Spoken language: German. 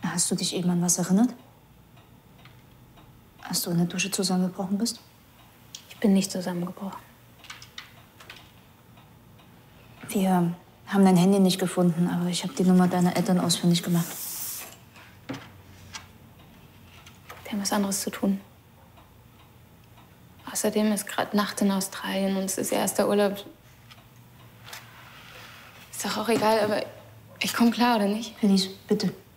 Hast du dich eben an was erinnert? Als du in der Dusche zusammengebrochen bist? Ich bin nicht zusammengebrochen. Wir haben dein Handy nicht gefunden, aber ich habe die Nummer deiner Eltern ausfindig gemacht. Die haben was anderes zu tun. Außerdem ist gerade Nacht in Australien und es ist ihr erster Urlaub. Ist doch auch egal, aber ich komme klar, oder nicht? Felice, bitte.